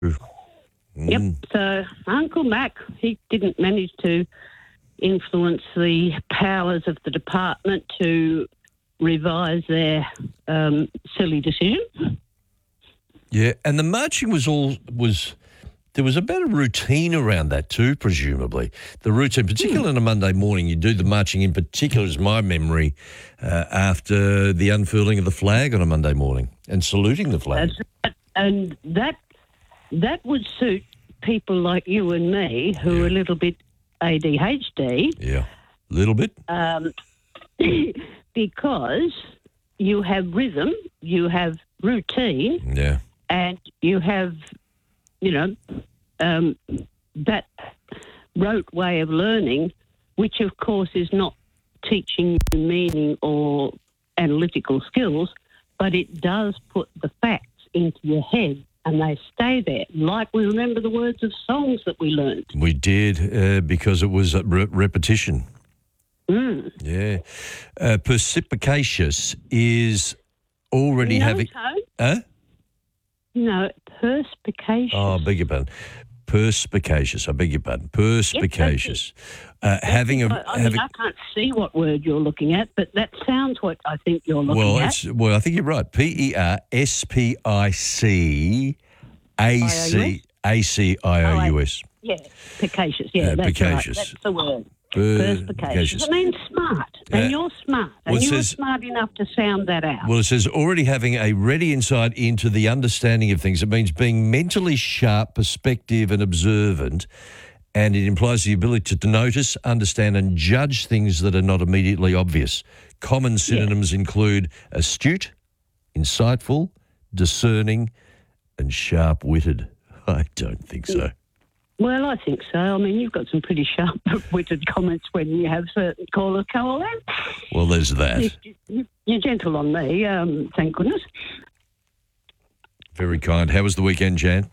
Yep. So Uncle Mac, he didn't manage to influence the powers of the department to revise their silly decision. Yeah, and the marching there was a better routine around that too, presumably. The routine, particularly on a Monday morning, you do the marching in particular, is my memory, after the unfurling of the flag on a Monday morning and saluting the flag. That's right. And that would suit people like you and me who are a little bit ADHD. Yeah, a little bit. Because you have rhythm, you have routine, and you have, that rote way of learning, which of course is not teaching you meaning or analytical skills, but it does put the facts into your head and they stay there. Like we remember the words of songs that we learned. We did, because it was repetition. Yeah. Perspicacious is already having... No, perspicacious. Oh, I beg your pardon. Perspicacious. I beg your pardon. Perspicacious. I can't see what word you're looking at, but that sounds what I think you're looking at. Well, I think you're right. Perspicacious. Yeah, picacious. Yeah, that's picacious. Right. That's the word. Perspicacious. It means smart, and you're smart, and you're smart enough to sound that out. Well, it says already having a ready insight into the understanding of things. It means being mentally sharp, perspective, and observant, and it implies the ability to notice, understand, and judge things that are not immediately obvious. Common synonyms include astute, insightful, discerning, and sharp-witted. I don't think so. Well, I think so. I mean, you've got some pretty sharp-witted comments when you have certain callers come on. Well, there's that. You're gentle on me, thank goodness. Very kind. How was the weekend, Jan?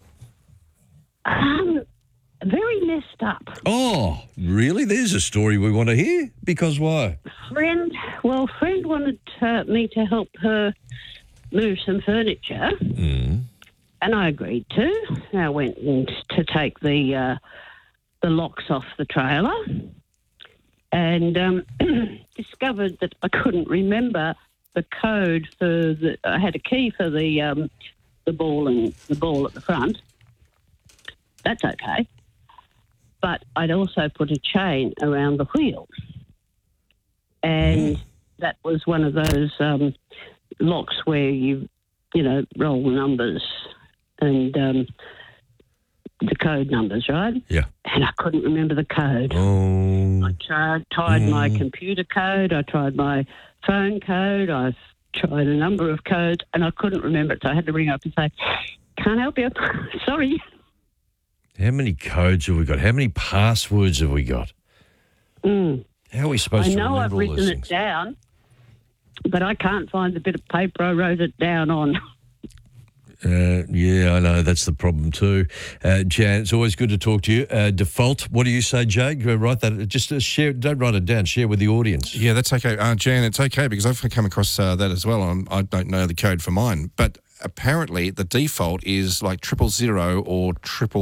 Very messed up. Oh, really? There's a story we want to hear. Because why? Friend wanted me to help her move some furniture. And I agreed to. I went to take the locks off the trailer and discovered that I couldn't remember the code for I had a key for the ball and the ball at the front. That's okay. But I'd also put a chain around the wheel. And that was one of those locks where you roll the numbers and the code numbers, right? Yeah. And I couldn't remember the code. Oh. I tried my computer code. I tried my phone code. I tried a number of codes, and I couldn't remember it. So I had to ring up and say, "Can't help you. Sorry." How many codes have we got? How many passwords have we got? How are we supposed to remember all those things? I know I've written it down, but I can't find the bit of paper I wrote it down on. Yeah, I know. That's the problem too. Jan, it's always good to talk to you. Default, what do you say, Jake? Write that. Just share. Don't write it down. Share with the audience. Yeah, that's okay. Jan, it's okay because I've come across that as well. I don't know the code for mine. But apparently the default is like 000 or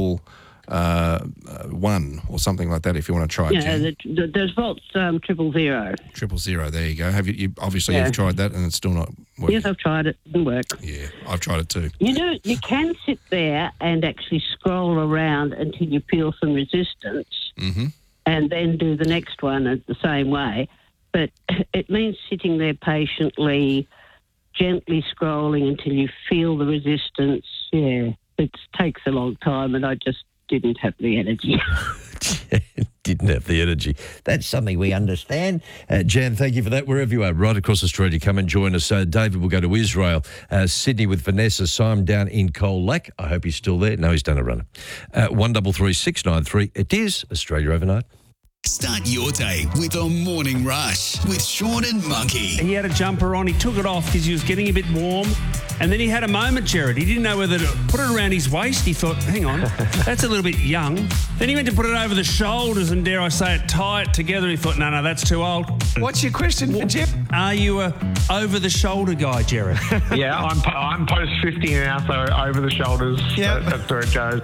1 or something like that if you want to try it. Yeah, the default's 000. 000, there you go. Have you obviously you've tried that and it's still not working? Yes, I've tried it. It didn't work. Yeah, I've tried it too. You can sit there and actually scroll around until you feel some resistance and then do the next one the same way. But it means sitting there patiently, gently scrolling until you feel the resistance. Yeah, it takes a long time and I just didn't have the energy. Didn't have the energy. That's something we understand. Jan, thank you for that. Wherever you are, right across Australia, come and join us. David will go to Israel. Sydney with Vanessa. Simon down in Colac. I hope he's still there. No, he's done a runner. 133 693. It is Australia Overnight. Start your day with a morning rush with Sean and Monkey. He had a jumper on. He took it off because he was getting a bit warm. And then he had a moment, Jared. He didn't know whether to put it around his waist. He thought, hang on, that's a little bit young. Then he went to put it over the shoulders and, dare I say it, tie it together. He thought, no, that's too old. What's your question, Jeff? Are you a over-the-shoulder guy, Jared? Yeah, I'm post 50 now, so over the shoulders. Yeah, that's where it goes.